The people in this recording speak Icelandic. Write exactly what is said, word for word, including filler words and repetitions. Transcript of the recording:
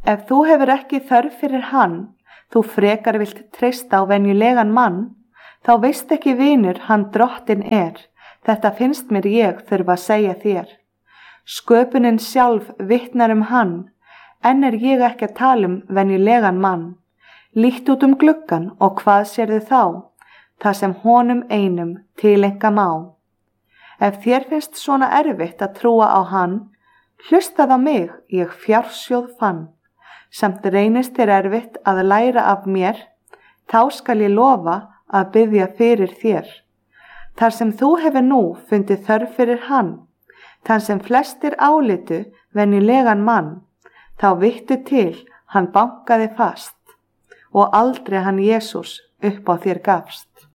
Ef þú hefur ekki þörf fyrir hann, þú frekar vilt treysta á venjulegan mann, þá veist ekki vinur hann drottin er, þetta finnst mér ég þurfa að segja þér. Sköpunin sjálf vitnar um hann, en er ég ekki að tala um venjulegan mann. Líkt út um gluggann og hvað sérðu þá, það sem honum einum tileinka má. Ef þér finnst svona erfitt að trúa á hann, hlustað á mig, ég fjársjóð fann. Samt reynist þér erfitt að læra af mér, þá skal ég lofa að biðja fyrir þér. Þar sem þú hefur nú fundið þörf fyrir hann, þann sem flestir álitu venjulegan mann, þá vittu til hann bankaði fast og aldrei hann Jesús upp á þér gafst.